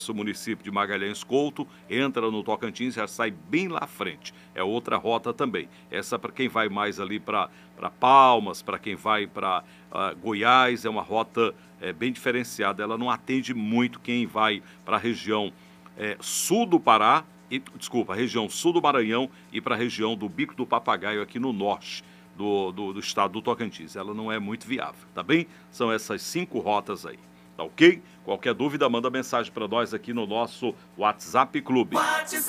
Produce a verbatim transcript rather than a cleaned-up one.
o município de Magalhães Couto, entra no Tocantins, já sai bem lá à frente. É outra rota também. Essa para quem vai mais ali para Palmas, para quem vai para uh, Goiás, é uma rota é, bem diferenciada. Ela não atende muito quem vai para a região é, sul do Pará, e, desculpa, região sul do Maranhão e para a região do Bico do Papagaio aqui no norte do, do, do estado do Tocantins. Ela não é muito viável, tá bem? São essas cinco rotas aí. Tá ok? Qualquer dúvida, manda mensagem para nós aqui no nosso WhatsApp Clube.